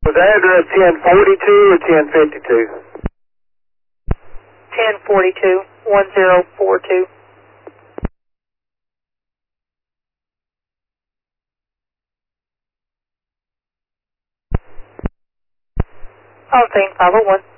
Was the address 1042 or 1052? 1042, 1042. All thing 501.